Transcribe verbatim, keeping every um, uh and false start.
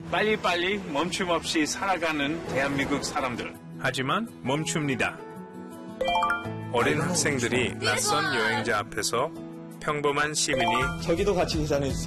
빨리빨리 멈춤 없이 살아가는 대한민국 사람들. 하지만 멈춥니다. 어린 학생들이 낯선 여행자 앞에서 평범한 시민이 저기도 같이 계산해 주세요.